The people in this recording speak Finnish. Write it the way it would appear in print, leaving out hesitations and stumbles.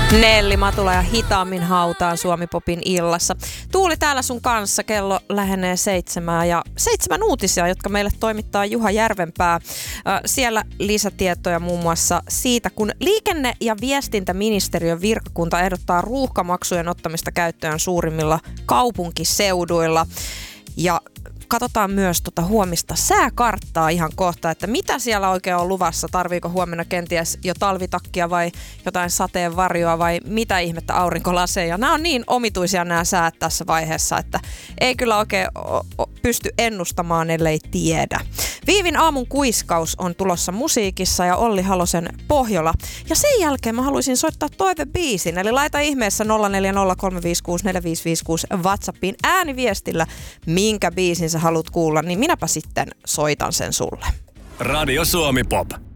Nelli Matula ja Hitaammin hautaan Suomi-popin illassa. Tuuli täällä sun kanssa, kello lähenee 7 ja 7 uutisia, jotka meille toimittaa Juha Järvenpää. Siellä lisätietoja muun muassa siitä, kun liikenne- ja viestintäministeriön virkakunta ehdottaa ruuhkamaksujen ottamista käyttöön suurimmilla kaupunkiseuduilla. Ja katsotaan myös huomista sääkarttaa ihan kohta, että mitä siellä oikein on luvassa. Tarviiko huomenna kenties jo talvitakkia vai jotain sateenvarjoa vai mitä ihmettä aurinkolaseja. Nämä on niin omituisia nämä säät tässä vaiheessa, että ei kyllä oikein pysty ennustamaan, ellei tiedä. Viivin aamun kuiskaus on tulossa musiikissa ja Olli Halosen Pohjola. Ja sen jälkeen mä haluaisin soittaa toivebiisin, eli laita ihmeessä 0403564556 WhatsAppiin ääniviestillä, minkä biisin sä haluat kuulla, niin minäpä sitten soitan sen sulle. Radio Suomi Pop.